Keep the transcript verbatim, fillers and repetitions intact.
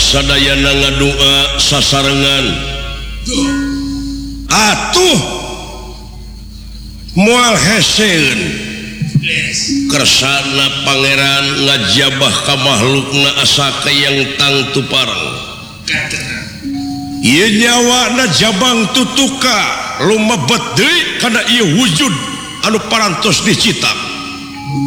sadayana ngadoa sasarengan atuh moal hesen kersana pangeran ngajabah ka makhlukna asaka yang tang tuparang ieu nyawana jabang tutuka lumebet deui kana ieu wujud anu parantos dicita